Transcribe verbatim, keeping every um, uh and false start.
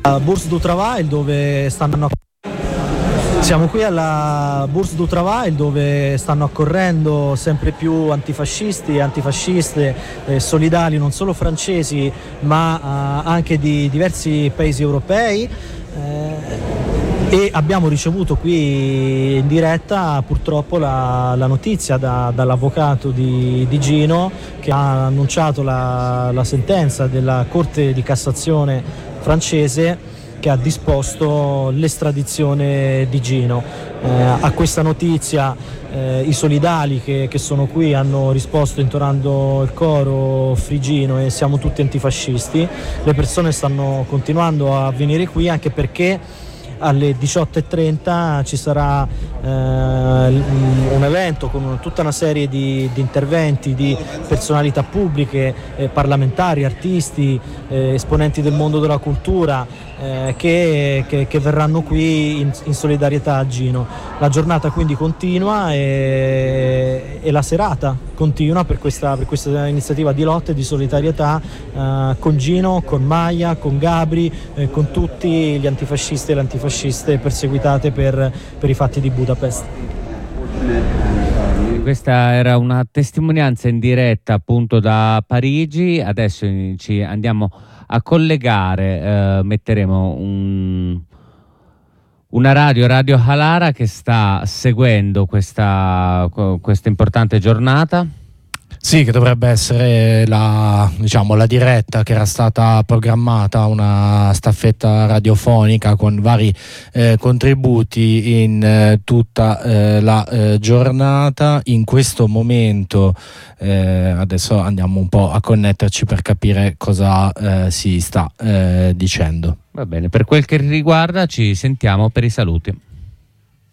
A Bourse du Travail, dove stanno Siamo qui alla Bourse du Travail, dove stanno accorrendo sempre più antifascisti e antifasciste eh, solidali, non solo francesi ma eh, anche di diversi paesi europei, eh, e abbiamo ricevuto qui in diretta purtroppo la, la notizia da, dall'avvocato di, di Gino, che ha annunciato la, la sentenza della Corte di Cassazione francese, che ha disposto l'estradizione di Gino. Eh, a questa notizia eh, i solidali che, che sono qui hanno risposto intonando il coro Frigino e siamo tutti antifascisti. Le persone stanno continuando a venire qui, anche perché alle diciotto e trenta ci sarà eh, un evento con tutta una serie di, di interventi di personalità pubbliche, eh, parlamentari, artisti, eh, esponenti del mondo della cultura, eh, che, che, che verranno qui in, in solidarietà a Gino. La giornata quindi continua e, e la serata continua per questa, per questa iniziativa di lotta e di solidarietà eh, con Gino, con Maya, con Gabri, eh, con tutti gli antifascisti e le antifasciste perseguitate per, per i fatti di Budapest. Questa era una testimonianza in diretta appunto da Parigi. Adesso ci andiamo a collegare, eh, metteremo un, una radio, Radio Halara, che sta seguendo questa, questa importante giornata. Sì, che dovrebbe essere la, diciamo, la diretta che era stata programmata, una staffetta radiofonica con vari eh, contributi in eh, tutta eh, la eh, giornata. In questo momento eh, adesso andiamo un po' a connetterci per capire cosa eh, si sta eh, dicendo. Va bene, per quel che riguarda ci sentiamo per i saluti.